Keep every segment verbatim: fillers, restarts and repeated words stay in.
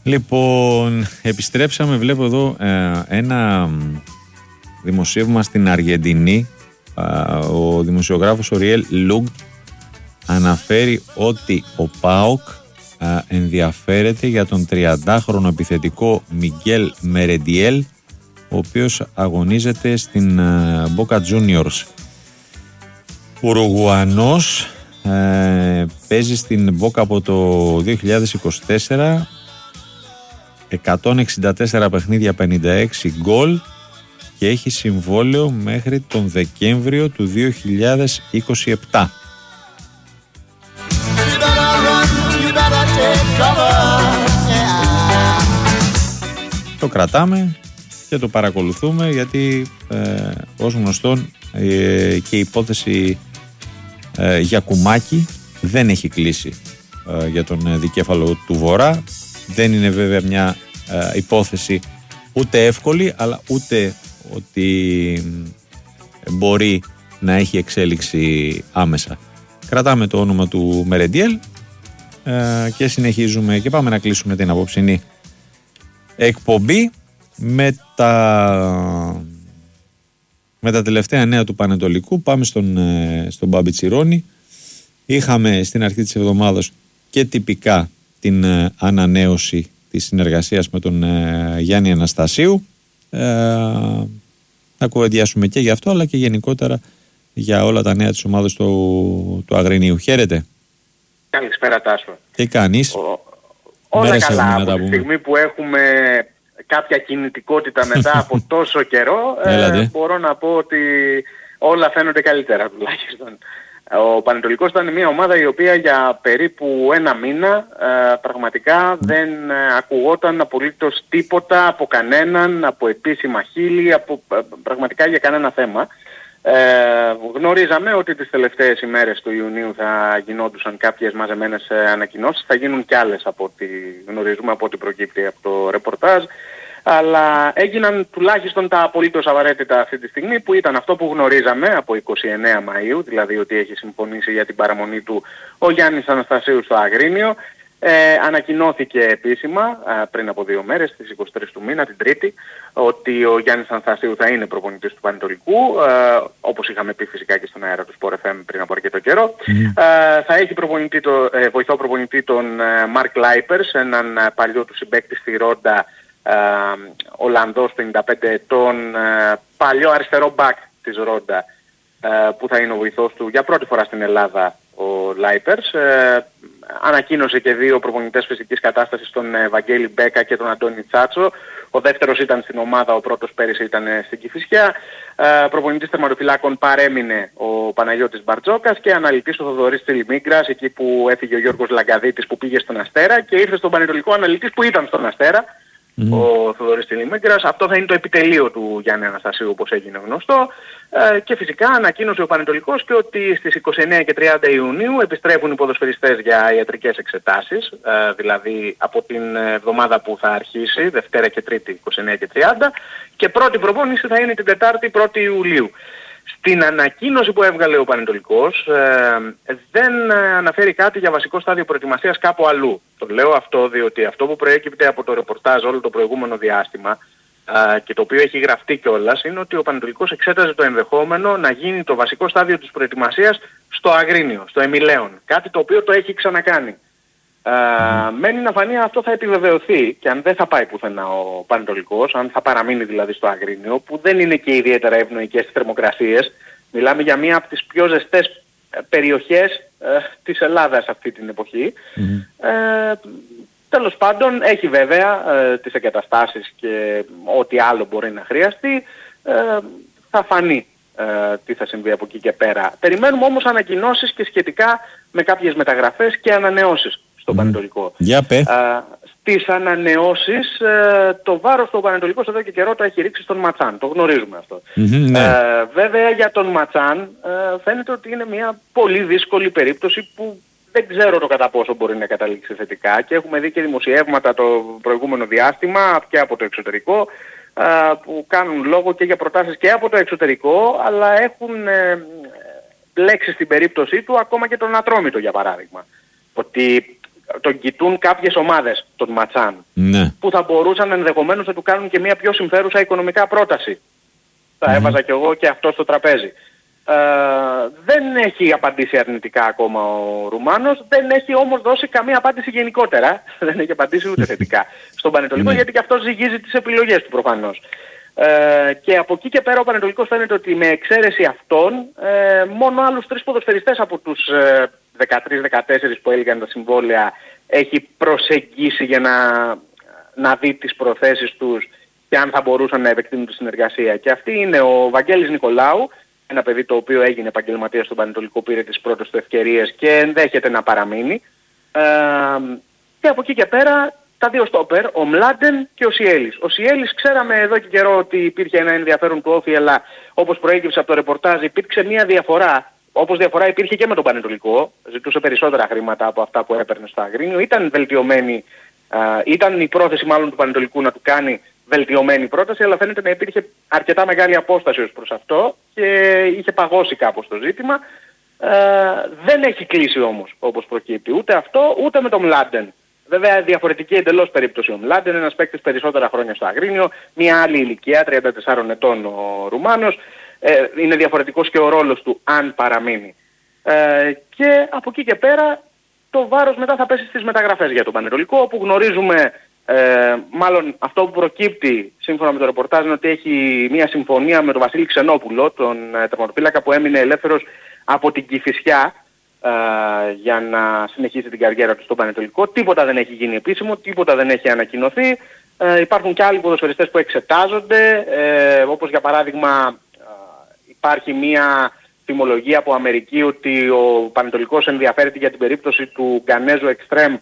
Λοιπόν, επιστρέψαμε, βλέπω εδώ ε, ένα δημοσίευμα στην Αργεντινή. Ε, ο δημοσιογράφος ο Ριέλ Λουγκ αναφέρει ότι ο ΠΑΟΚ ε, ενδιαφέρεται για τον τριαντάχρονο επιθετικό Μιγγέλ Μερεντιέλ, ο οποίος αγωνίζεται στην ε, Boca Juniors. Ουρουγουανός, ε, παίζει στην Boca από το δύο χιλιάδες είκοσι τέσσερα, εκατόν εξήντα τέσσερα παιχνίδια, πενήντα έξι γκολ και έχει συμβόλαιο μέχρι τον Δεκέμβριο του δύο χιλιάδες είκοσι επτά. Το κρατάμε και το παρακολουθούμε, γιατί ε, ως γνωστόν ε, και η υπόθεση ε, για Κουμάκη δεν έχει κλείσει ε, για τον ε, δικέφαλο του Βορρά. Δεν είναι βέβαια μια ε, υπόθεση ούτε εύκολη, αλλά ούτε ότι μπορεί να έχει εξέλιξη άμεσα. Κρατάμε το όνομα του Μερεντιέλ ε, και συνεχίζουμε και πάμε να κλείσουμε την απόψινή εκπομπή με τα, με τα τελευταία νέα του Πανετολικού. Πάμε στον, στον Μπάμπη Τσιρόνι. Είχαμε στην αρχή της εβδομάδας και τυπικά την ανανέωση της συνεργασίας με τον Γιάννη Αναστασίου. Ε, θα κουβεντιάσουμε και για αυτό, αλλά και γενικότερα για όλα τα νέα της ομάδας του, του Αγρινίου. Χαίρετε. Καλησπέρα, Τάσο. Τι κάνεις? Ο, όλα καλά. Από τη στιγμή που έχουμε κάποια κινητικότητα μετά από τόσο καιρό, ε, μπορώ να πω ότι όλα φαίνονται καλύτερα τουλάχιστον. Ο Πανετολικός ήταν μια ομάδα η οποία για περίπου ένα μήνα ε, πραγματικά δεν ε, ακουγόταν απολύτως τίποτα από κανέναν, από επίσημα χείλη, από, ε, πραγματικά για κανένα θέμα. Ε, γνωρίζαμε ότι τις τελευταίες ημέρες του Ιουνίου θα γινόντουσαν κάποιες μαζεμένες ε, ανακοινώσεις, θα γίνουν κι άλλες από ό,τι γνωρίζουμε, από ό,τι προκύπτει από το ρεπορτάζ. Αλλά έγιναν τουλάχιστον τα απολύτως απαραίτητα αυτή τη στιγμή, που ήταν αυτό που γνωρίζαμε από εικοστή ενάτη Μαΐου, δηλαδή ότι έχει συμφωνήσει για την παραμονή του ο Γιάννης Αναστασίου στο Αγρίνιο. Ε, ανακοινώθηκε επίσημα ε, πριν από δύο μέρες, στις είκοσι τρεις του μήνα, την Τρίτη, ότι ο Γιάννης Αναστασίου θα είναι προπονητής του Πανετολικού, ε, όπως είχαμε πει φυσικά και στον αέρα του Sport εφ εμ πριν από αρκετό καιρό. Mm. Ε, θα έχει προπονητή το, ε, βοηθό προπονητή τον Μαρκ Λάιπερς, έναν ε, παλιό του συμπαίκτη στη Ρόντα, Uh, Ολλανδός πενήντα πέντε ετών, uh, παλιό αριστερό μπακ της Ρόντα, uh, που θα είναι ο βοηθός του για πρώτη φορά στην Ελλάδα, ο Λάιπερς. Uh, ανακοίνωσε και δύο προπονητές φυσικής κατάστασης, τον uh, Βαγγέλη Μπέκα και τον Αντώνη Τσάτσο. Ο δεύτερος ήταν στην ομάδα, ο πρώτος πέρυσι ήταν uh, στην Κηφισιά. Uh, προπονητής τερματοφυλάκων παρέμεινε ο Παναγιώτης Μπαρτζόκας και αναλυτής ο Θοδωρής Τσιλιμίγκρας, εκεί που έφυγε ο Γιώργος Λαγκαδίτης που πήγε στον Αστέρα και ήρθε στον Πανετολικό αναλυτής που ήταν στον Αστέρα. Mm. Ο Θοδωρής Τσιλιμίγκρας. Αυτό θα είναι το επιτελείο του Γιάννη Αναστασίου, όπως έγινε γνωστό, ε, και φυσικά ανακοίνωσε ο Πανετολικός και ότι στις είκοσι εννέα και τριάντα Ιουνίου επιστρέφουν οι ποδοσφαιριστές για ιατρικές εξετάσεις, ε, δηλαδή από την εβδομάδα που θα αρχίσει, Δευτέρα και Τρίτη είκοσι εννέα και τριάντα, και πρώτη προπόνηση θα είναι την Τετάρτη πρώτη Ιουλίου. Στην ανακοίνωση που έβγαλε ο Πανετολικός ε, δεν αναφέρει κάτι για βασικό στάδιο προετοιμασίας κάπου αλλού. Το λέω αυτό διότι αυτό που προέκυπτε από το ρεπορτάζ όλο το προηγούμενο διάστημα ε, και το οποίο έχει γραφτεί κιόλας, είναι ότι ο Πανετολικός εξέταζε το ενδεχόμενο να γίνει το βασικό στάδιο της προετοιμασίας στο Αγρίνιο, στο Εμιλέον. Κάτι το οποίο το έχει ξανακάνει. Uh, μένει να φανεί αυτό θα επιβεβαιωθεί και αν δεν θα πάει πουθενά ο Πανετολικός, αν θα παραμείνει δηλαδή στο Αγρίνιο, που δεν είναι και ιδιαίτερα ευνοϊκές θερμοκρασίες. Μιλάμε για μία από τις πιο ζεστές περιοχές ε, της Ελλάδας αυτή την εποχή. Mm-hmm. Ε, τέλος πάντων έχει βέβαια ε, τις εγκαταστάσεις και ό,τι άλλο μπορεί να χρειαστεί. Ε, θα φανεί ε, τι θα συμβεί από εκεί και πέρα. Περιμένουμε όμως ανακοινώσεις και σχετικά με κάποιες μεταγραφές και ανανεώσεις στον mm. Πανετολικό. Για πέ. Uh, στις ανανεώσεις uh, το βάρος του Πανετολικός εδώ και καιρό το έχει ρίξει στον Ματσάν. Το γνωρίζουμε αυτό. Mm-hmm, ναι. uh, βέβαια για τον Ματσάν uh, φαίνεται ότι είναι μια πολύ δύσκολη περίπτωση που δεν ξέρω το κατά πόσο μπορεί να καταλήξει θετικά, και έχουμε δει και δημοσιεύματα το προηγούμενο διάστημα και από το εξωτερικό uh, που κάνουν λόγο και για προτάσεις και από το εξωτερικό, αλλά έχουν uh, λέξει στην περίπτωσή του ακόμα και τον Ατρόμητο για παράδειγμα. Ότι τον κοιτούν κάποιες ομάδες, τον Ματσάν, ναι. που θα μπορούσαν ενδεχομένως να του κάνουν και μια πιο συμφέρουσα οικονομικά πρόταση. Θα mm-hmm. έβαζα κι εγώ και αυτό στο τραπέζι. Ε, δεν έχει απαντήσει αρνητικά ακόμα ο Ρουμάνος, δεν έχει όμως δώσει καμία απάντηση γενικότερα, δεν έχει απαντήσει ούτε θετικά στον Πανετολικό, γιατί και αυτός ζυγίζει τις επιλογές του προφανώς. Ε, και από εκεί και πέρα ο Πανετολικός φαίνεται ότι με εξαίρεση αυτών, ε, μόνο άλλους τρεις ποδοσφαιριστές από τους ε, δεκατρείς δεκατέσσερις που έλυγαν τα συμβόλαια έχει προσεγγίσει για να, να δει τις προθέσεις τους και αν θα μπορούσαν να επεκτείνουν τη συνεργασία. Και αυτή είναι ο Βαγγέλης Νικολάου, ένα παιδί το οποίο έγινε επαγγελματίας στον Πανετολικό, πήρε τις πρώτες του ευκαιρίες και ενδέχεται να παραμείνει. Ε, και από εκεί και πέρα τα δύο στόπερ, ο Μλάντεν και ο Σιέλης. Ο Σιέλης ξέραμε εδώ και καιρό ότι υπήρχε ένα ενδιαφέρον του Όφη, αλλά όπως προέκυψε από το ρεπορτάζ υπήρξε μια διαφορά. Όπως διαφορά υπήρχε και με τον Πανετολικό, ζητούσε περισσότερα χρήματα από αυτά που έπαιρνε στο Αγρίνιο. Ήταν βελτιωμένη, α, ήταν η πρόθεση μάλλον του Πανετολικού να του κάνει βελτιωμένη πρόταση, αλλά φαίνεται να υπήρχε αρκετά μεγάλη απόσταση ως προς αυτό και είχε παγώσει κάπως το ζήτημα. Ε, δεν έχει κλείσει όμως όπως προκύπτει ούτε αυτό ούτε με τον Μλάντεν. Βέβαια διαφορετική εντελώς περίπτωση ο Μλάντεν, ένας παίκτης περισσότερα χρόνια στο Αγρίνιο, μια άλλη ηλικία, τριάντα τεσσάρων ετών ο Ρουμάνος, ε, είναι διαφορετικός και ο ρόλος του αν παραμείνει. Ε, και από εκεί και πέρα το βάρος μετά θα πέσει στις μεταγραφές για τον Πανετολικό, όπου γνωρίζουμε, ε, μάλλον αυτό που προκύπτει σύμφωνα με το ρεπορτάζ είναι ότι έχει μια συμφωνία με τον Βασίλη Ξενόπουλο, τον ε, τερματοφύλακα που έμεινε ελεύθερος από την Κηφισιά, Uh, για να συνεχίσει την καριέρα του στο Πανετολικό. Τίποτα δεν έχει γίνει επίσημο, τίποτα δεν έχει ανακοινωθεί. Uh, υπάρχουν και άλλοι ποδοσφαιριστές που εξετάζονται, uh, όπως για παράδειγμα uh, υπάρχει μια θυμολογία από Αμερική ότι ο Πανετολικός ενδιαφέρεται για την περίπτωση του Γκανέζου Εκστρέμ uh,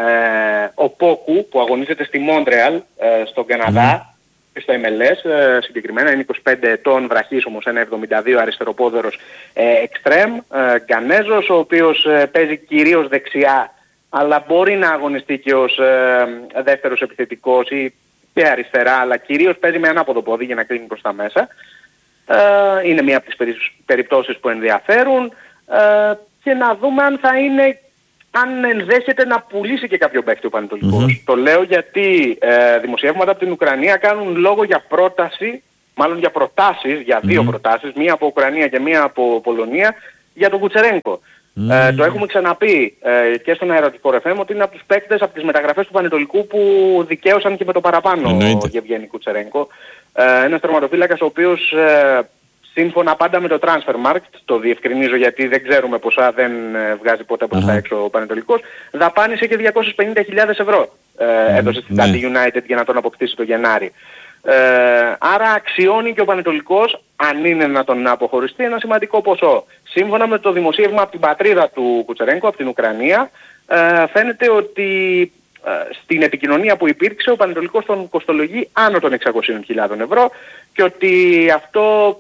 ο Πόκου, που αγωνίζεται στη Μόντρεαλ uh, στον Καναδά, mm. στο εμ ελ ες ε, συγκεκριμένα, είναι είκοσι πέντε ετών, βραχής όμως, ένα εβδομήντα δύο, αριστεροπόδερος εξτρέμ, ε, Γκανέζος, ο οποίος ε, παίζει κυρίως δεξιά, αλλά μπορεί να αγωνιστεί και ως ε, δεύτερος επιθετικός ή και αριστερά, αλλά κυρίως παίζει με ανάποδο πόδι για να κρίνει προς τα μέσα. Ε, είναι μία από τις περι, περιπτώσεις που ενδιαφέρουν ε, και να δούμε αν θα είναι, αν ενδέχεται να πουλήσει και κάποιο παίκτη ο Πανετολικός. Mm-hmm. Το λέω γιατί ε, δημοσιεύματα από την Ουκρανία κάνουν λόγο για πρόταση, μάλλον για προτάσεις, για δύο mm-hmm. προτάσεις, μία από Ουκρανία και μία από Πολωνία, για τον Κουτσερένκο. Mm-hmm. Ε, το έχουμε ξαναπεί ε, και στον Αερατικό εφ εμ ότι είναι από τους παίκτες, από τις μεταγραφές του Πανετολικού που δικαίωσαν και με το παραπάνω mm-hmm. ο Γεβγένη Κουτσερένκο. Ε, ένας τερματοφύλακας ο οποίος ε, σύμφωνα πάντα με το Transfermarkt, το διευκρινίζω γιατί δεν ξέρουμε ποσά, δεν βγάζει ποτέ προς τα έξω ο Πανετολικός, δαπάνησε και διακόσιες πενήντα χιλιάδες ευρώ ε, έδωσε στην Dundee United για να τον αποκτήσει το Γενάρη. Ε, άρα αξιώνει και ο Πανετολικός, αν είναι να τον αποχωριστεί, ένα σημαντικό ποσό. Σύμφωνα με το δημοσίευμα από την πατρίδα του Κουτσερένκο, από την Ουκρανία, ε, φαίνεται ότι ε, στην επικοινωνία που υπήρξε ο Πανετολικός τον κοστολογεί άνω των εξακόσιες χιλιάδες ευρώ και ότι αυτό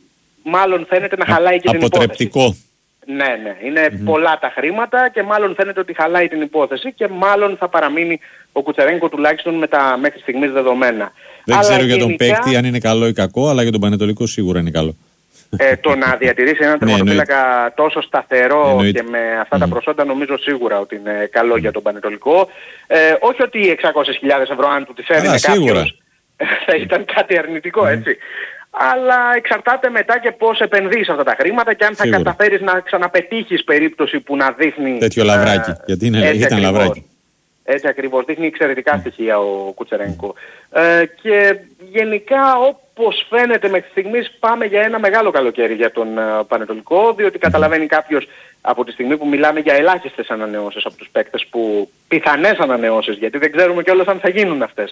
μάλλον φαίνεται να χαλάει και την υπόθεση. Αποτρεπτικό. Ναι, ναι. Είναι mm-hmm. πολλά τα χρήματα και μάλλον φαίνεται ότι χαλάει την υπόθεση και μάλλον θα παραμείνει ο Κουτσερένκο τουλάχιστον με τα μέχρι στιγμής δεδομένα. Δεν αλλά ξέρω γενικά, για τον παίκτη αν είναι καλό ή κακό, αλλά για τον Πανετολικό σίγουρα είναι καλό. Ε, το να διατηρήσει έναν τερματοφύλακα τόσο σταθερό εννοείται. Και με αυτά mm. τα προσόντα νομίζω σίγουρα ότι είναι καλό mm. για τον Πανετολικό. Ε, όχι ότι οι εξακόσιες χιλιάδες ευρώ αν του τις έδινε κάποιος θα ήταν κάτι αρνητικό, έτσι. Αλλά εξαρτάται μετά και πώς επενδύεις αυτά τα χρήματα και αν σίγουρα θα καταφέρεις να ξαναπετύχεις περίπτωση που να δείχνει τέτοιο λαβράκι, ε, γιατί είναι, ήταν ακριβώς, λαβράκι. Έτσι ακριβώς, δείχνει εξαιρετικά στοιχεία ο Κουτσερένκο. Ε, και γενικά όπως φαίνεται μέχρι στιγμής πάμε για ένα μεγάλο καλοκαίρι για τον uh, Πανετολικό, διότι καταλαβαίνει κάποιος από τη στιγμή που μιλάμε για ελάχιστες ανανεώσεις από τους παίκτες, που πιθανές ανανεώσεις, γιατί δεν ξέρουμε κιόλας αν θα γίνουν αυτές.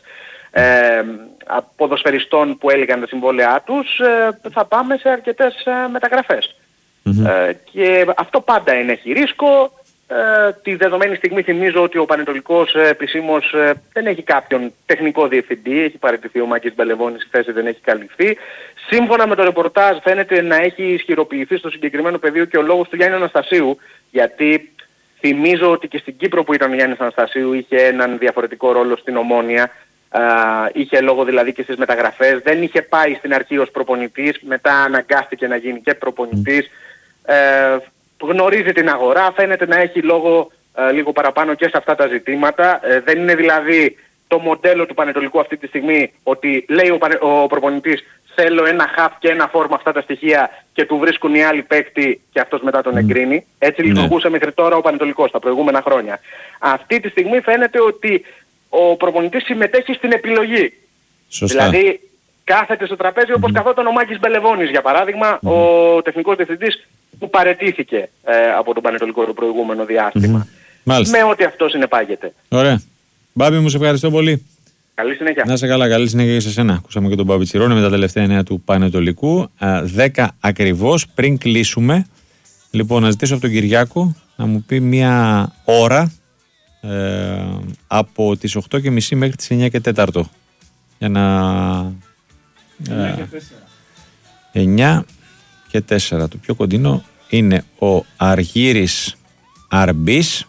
Ε, ποδοσφαιριστών που έλεγαν τα συμβόλαιά τους, ε, θα πάμε σε αρκετές ε, μεταγραφές. Mm-hmm. Ε, και αυτό πάντα ενέχει ρίσκο. Ε, τη δεδομένη στιγμή θυμίζω ότι ο Πανετολικός ε, επισήμως ε, δεν έχει κάποιον τεχνικό διευθυντή, έχει παραιτηθεί ο Μάκης Μπελεβώνης, η θέση δεν έχει καλυφθεί. Σύμφωνα με το ρεπορτάζ φαίνεται να έχει ισχυροποιηθεί στο συγκεκριμένο πεδίο και ο λόγος του Γιάννη Αναστασίου, γιατί θυμίζω ότι και στην Κύπρο που ήταν ο Γιάννης Αναστασίου είχε έναν διαφορετικό ρόλο στην Ομόνοια. Uh, είχε λόγο δηλαδή και στις μεταγραφές, δεν είχε πάει στην αρχή ως προπονητής, μετά αναγκάστηκε να γίνει και προπονητής, uh, γνωρίζει την αγορά, φαίνεται να έχει λόγο ε, λίγο παραπάνω και σε αυτά τα ζητήματα. Ε, δεν είναι δηλαδή το μοντέλο του Πανετολικού αυτή τη στιγμή ότι λέει ο, πανε, ο προπονητής θέλω ένα χαφ και ένα φόρμα αυτά τα στοιχεία και του βρίσκουν οι άλλοι παίκτη και αυτός μετά τον εγκρίνει. Έτσι mm. λειτουργούσε μέχρι τώρα ο Πανετολικός τα προηγούμενα χρόνια. Αυτή τη στιγμή φαίνεται ότι ο προπονητής συμμετέχει στην επιλογή. Σωστά. Δηλαδή κάθεται στο τραπέζι όπως mm. καθόταν ο Μάκης Μπελεβώνης για παράδειγμα, mm. ο τεχνικός διευθυντής που παραιτήθηκε ε, από τον Πανετολικό το προηγούμενο διάστημα. Mm. Με ό,τι αυτό συνεπάγεται. Ωραία. Μπάμπη μου, σε ευχαριστώ πολύ. Καλή συνέχεια. Να είσαι καλά, καλή συνέχεια και σε σένα. Ακούσαμε και τον Μπάμπη Τσιρόνη με τα τελευταία νέα του Πανετολικού. δέκα ακριβώς πριν κλείσουμε. Λοιπόν, να ζητήσω από τον Κυριάκο να μου πει μία ώρα ε, από τις οκτώ και μισή μέχρι τις εννιά και τέσσερα. Για να... Ε, εννιά και τέσσερα. Το πιο κοντινό είναι ο Αργύρης Αρμπής.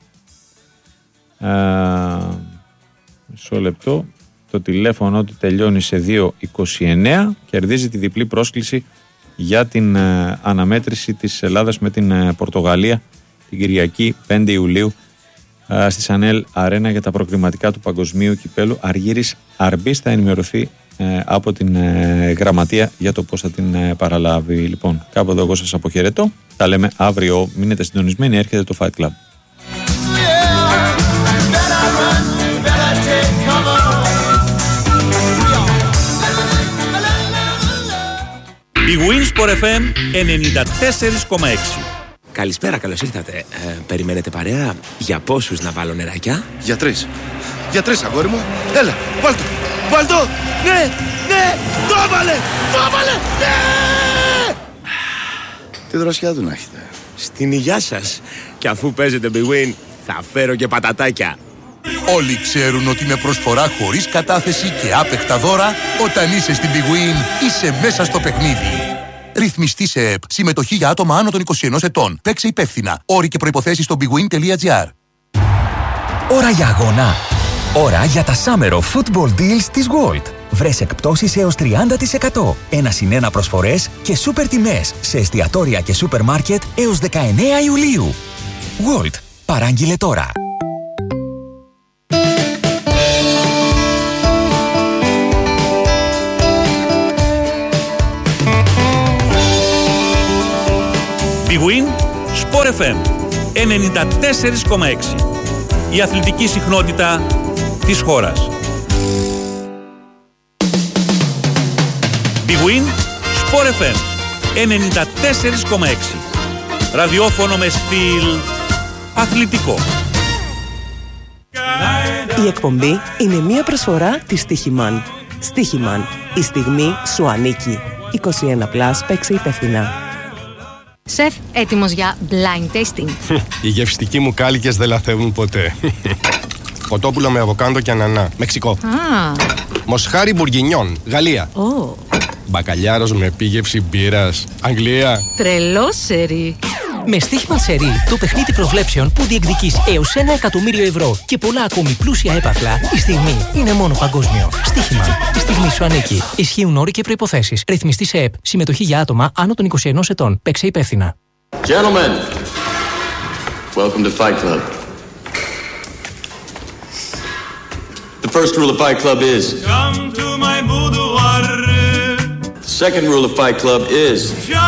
Uh, μισό λεπτό. Το τηλέφωνο του τελειώνει σε δύο είκοσι εννέα. Κερδίζει τη διπλή πρόσκληση για την uh, αναμέτρηση της Ελλάδας με την uh, Πορτογαλία την Κυριακή πέντε Ιουλίου uh, στη Σανέλ Αρένα για τα προκριματικά του Παγκοσμίου Κυπέλου. Αργύρης Αρμπής θα ενημερωθεί uh, από την uh, γραμματεία για το πώς θα την uh, παραλάβει. Λοιπόν, κάπου εδώ εγώ σας αποχαιρετώ. Τα λέμε αύριο. Μείνετε συντονισμένοι. Έρχεται το Fight Club. Η Winsport εφ εμ ενενήντα τέσσερα κόμμα έξι. Καλησπέρα, καλώς ήρθατε. Ε, περιμένετε παρέα? Για πόσους να βάλω νεράκια? Για τρεις. Για τρεις, αγόρι μου. Έλα, βάλ' το. Βάλ' το. Ναι, ναι, το έβαλε, το έβαλε, ναι! Τι δροσιά του να έχετε. Στην υγειά σας. Και αφού παίζετε Big Win, θα φέρω και πατατάκια. Όλοι ξέρουν ότι με προσφορά χωρίς κατάθεση και άπεχτα δώρα, όταν είσαι στην Big Win, είσαι μέσα στο παιχνίδι. Ρυθμιστή σε ΕΠ. Συμμετοχή για άτομα άνω των είκοσι ενός ετών. Παίξε υπεύθυνα. Όροι και προϋποθέσεις στο bigwin τελεία gr. Ώρα για αγώνα. Ώρα για τα Summer of Football Deals της Gold. Βρες εκπτώσεις έως τριάντα τοις εκατό. Ένα συν ένα προσφορές και σούπερ τιμές σε εστιατόρια και σούπερ μάρκετ έως δεκαεννέα Ιουλίου. Gold. Παράγγειλε τώρα. Big Win, Sport εφ εμ ενενήντα τέσσερα κόμμα έξι. Η αθλητική συχνότητα της χώρας. Big Win, Sport εφ εμ ενενήντα τέσσερα κόμμα έξι. Ραδιόφωνο με στυλ αθλητικό. Η εκπομπή είναι μία προσφορά της Στίχημαν. Στίχημαν. Η στιγμή σου ανήκει. είκοσι ένα πλας, παίξε υπεύθυνα. Σεφ, έτοιμος για blind tasting. Οι γευστικοί μου κάλικες δεν λαθεύουν ποτέ. Κοτόπουλο με αβοκάντο και ανανά, Μεξικό. Ah. Μοσχάρι μπουργκινιόν, Γαλλία. Oh. Μπακαλιάρος με επίγευση μπύρας, Αγγλία. Τρελό σερί. Με Στίχημαν Σερί, το παιχνίδι προβλέψεων που διεκδικείς έως ένα εκατομμύριο ευρώ και πολλά ακόμη πλούσια έπαθλα, η στιγμή είναι μόνο παγκόσμιο. Στίχημαν. Η στιγμή σου ανήκει. Ισχύουν όροι και προϋποθέσεις. Ρυθμιστή σε ΕΠ. Συμμετοχή για άτομα άνω των είκοσι ενός ετών. Παίξε υπεύθυνα. Gentlemen, welcome to Fight Club. The first rule of Fight Club is come to my boudoir. The second rule of Fight Club is